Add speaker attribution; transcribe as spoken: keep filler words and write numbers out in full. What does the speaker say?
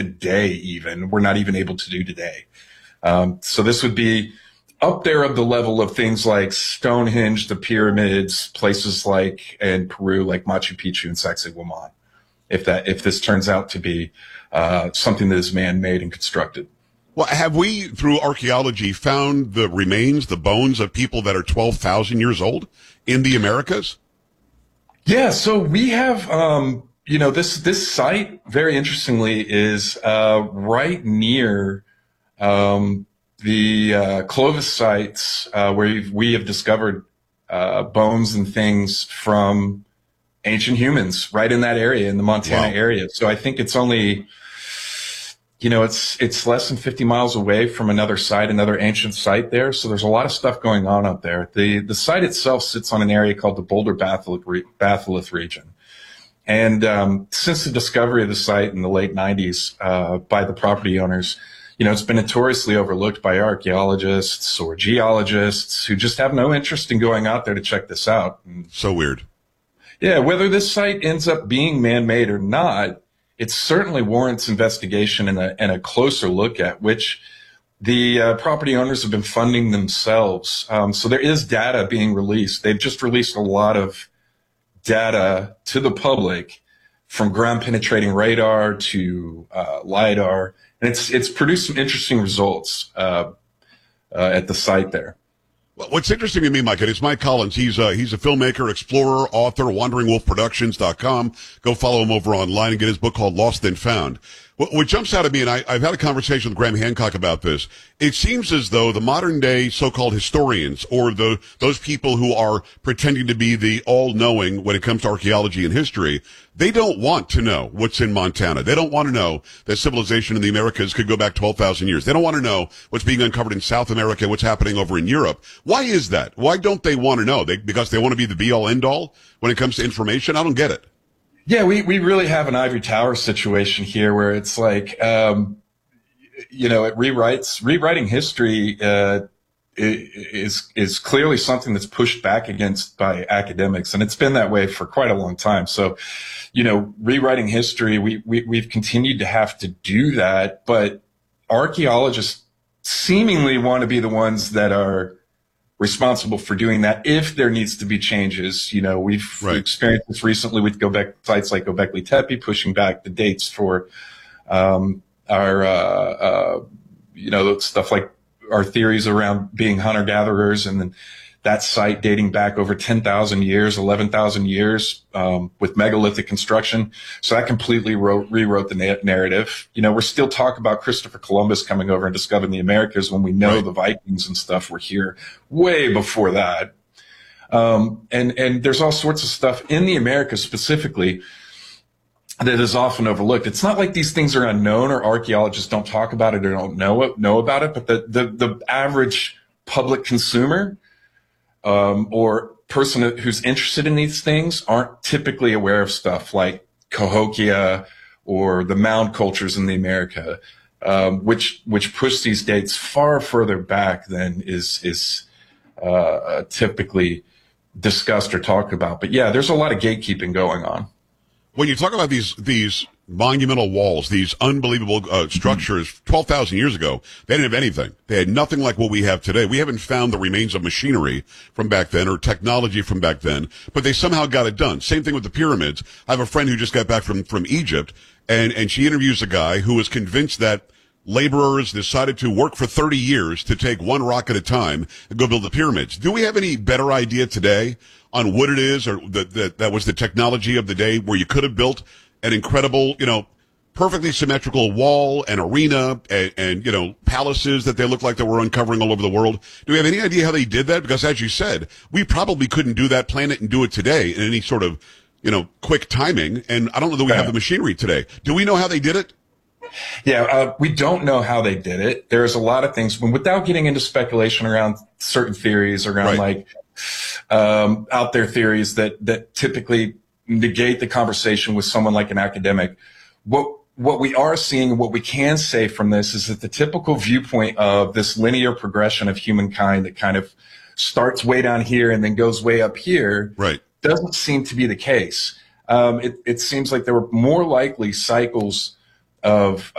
Speaker 1: today even. We're not even able to do today. Um, so this would be up there of the level of things like Stonehenge, the pyramids, places like in Peru, like Machu Picchu and Sacsayhuaman, if that if this turns out to be uh, something that is man-made and constructed.
Speaker 2: Well, have we, through archaeology, found the remains, the bones of people that are twelve thousand years old in the Americas?
Speaker 1: Yeah, so we have, um, you know, this this site, very interestingly, is uh, right near um, the uh, Clovis sites uh, where we've, we have discovered uh, bones and things from ancient humans right in that area, in the Montana
Speaker 2: Wow.
Speaker 1: area. So I think it's only, you know, it's it's less than fifty miles away from another site, another ancient site there. So there's a lot of stuff going on up there. The the site itself sits on an area called the Boulder Batholith, re- Batholith region. And um, since the discovery of the site in the late nineties uh, by the property owners, you know, it's been notoriously overlooked by archaeologists or geologists who just have no interest in going out there to check this out. And,
Speaker 2: So weird.
Speaker 1: yeah, whether this site ends up being man-made or not, it certainly warrants investigation and a, and a closer look at, which the uh, property owners have been funding themselves. Um, so there is data being released. They've just released a lot of data to the public, from ground penetrating radar to uh, LiDAR. And it's it's produced some interesting results uh, uh, at the site there.
Speaker 2: Well, what's interesting to me, Mike, and it's Mike Collins. He's uh, he's a filmmaker, explorer, author, wandering wolf productions dot com. Go follow him over online and get his book called Lost and Found. What, what jumps out at me, and I, I've had a conversation with Graham Hancock about this, it seems as though the modern day so-called historians, or the those people who are pretending to be the all-knowing when it comes to archaeology and history, they don't want to know what's in Montana. They don't want to know that civilization in the Americas could go back twelve thousand years. They don't want to know what's being uncovered in South America, what's happening over in Europe. Why is that? Why don't they want to know? They, because they want to be the be-all, end-all when it comes to information? I don't get it.
Speaker 1: Yeah, we, we really have an ivory tower situation here where it's like, um, you know, it rewrites, rewriting history, uh, is, is clearly something that's pushed back against by academics. And it's been that way for quite a long time. So, you know, rewriting history, we, we, we've continued to have to do that, but archaeologists seemingly want to be the ones that are responsible for doing that if there needs to be changes. You know, we've
Speaker 2: Right.
Speaker 1: experienced this recently with Göbekli, sites like Göbekli Tepe, pushing back the dates for um, our, uh, uh, you know, stuff like our theories around being hunter-gatherers, and then that site dating back over ten thousand years, eleven thousand years, um, with megalithic construction. So that completely wrote, rewrote the na- narrative. You know, we're still talking about Christopher Columbus coming over and discovering the Americas when we know
Speaker 2: Right.
Speaker 1: the Vikings and stuff were here way before that. Um, and, and there's all sorts of stuff in the Americas specifically that is often overlooked. It's not like these things are unknown or archaeologists don't talk about it or don't know it, know about it, but the, the, the average public consumer Um, or person who's interested in these things aren't typically aware of stuff like Cahokia or the mound cultures in the America, um, which which push these dates far further back than is is uh, typically discussed or talked about. But yeah, there's a lot of gatekeeping going on.
Speaker 2: When you talk about these these monumental walls, these unbelievable uh, structures, twelve thousand years ago, they didn't have anything. They had nothing like what we have today. We haven't found the remains of machinery from back then or technology from back then, but they somehow got it done. Same thing with the pyramids. I have a friend who just got back from, from Egypt, and, and she interviews a guy who was convinced that laborers decided to work for thirty years to take one rock at a time and go build the pyramids. Do we have any better idea today on what it is, or that that that was the technology of the day where you could have built an incredible, you know, perfectly symmetrical wall and arena and, and, you know, palaces that they look like they were uncovering all over the world? Do we have any idea how they did that? Because as you said, we probably couldn't do that, plan it and do it today in any sort of, you know, quick timing. And I don't know that we have the machinery today. Do we know how they did it?
Speaker 1: Yeah, uh, we don't know how they did it. There's a lot of things, without getting into speculation around certain theories, around
Speaker 2: Right.
Speaker 1: like um, out there theories that that typically negate the conversation with someone like an academic. What what we are seeing, what we can say from this, is that the typical viewpoint of this linear progression of humankind that kind of starts way down here and then goes way up here,
Speaker 2: Right.
Speaker 1: doesn't seem to be the case. Um, it, it seems like there were more likely cycles of